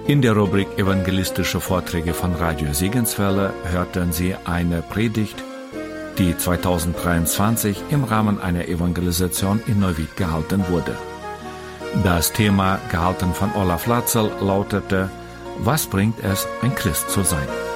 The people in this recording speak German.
In der Rubrik Evangelistische Vorträge von Radio Segenswelle hörten Sie eine Predigt, die 2023 im Rahmen einer Evangelisation in Neuwied gehalten wurde. Das Thema, gehalten von Olaf Latzel, lautete: Was bringt es, ein Christ zu sein?